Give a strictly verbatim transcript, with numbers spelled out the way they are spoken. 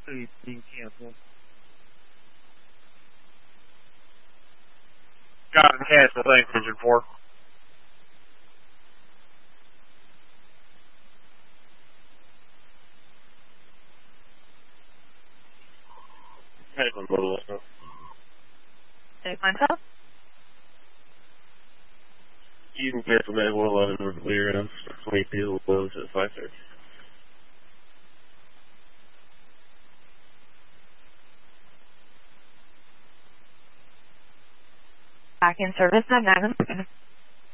Please being canceled. Got it canceled. Thanks, Engine four. Hey, one little listen. Take myself. You can cancel that one eleven with clear ends. twenty people close at five thirty. Back in service at nine.